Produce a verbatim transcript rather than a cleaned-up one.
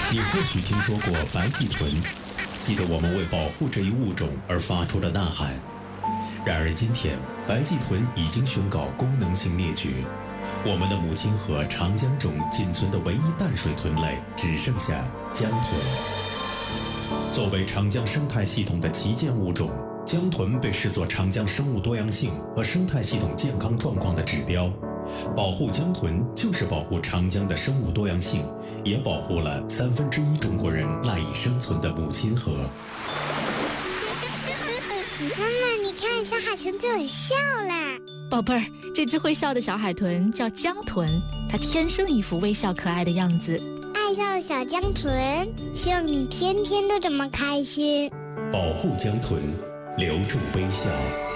你或许听说过白鳍豚，记得我们为保护这一物种而发出的呐喊。然而今天，白鳍豚已经宣告功能性灭绝，我们的母亲河长江中仅存的唯一淡水豚类只剩下江豚。作为长江生态系统的旗舰物种，江豚被视作长江生物多样性和生态系统健康状况的指标。保护江豚就是保护长江的生物多样性，也保护了三分之一中国人赖以生存的母亲河。 妈妈，你看，小海豚对我笑啦！ 宝贝儿，这只会笑的小海豚叫江豚，它天生一副微笑可爱的样子。 爱笑的小江豚，希望你天天都这么开心。 保护江豚，留住微笑。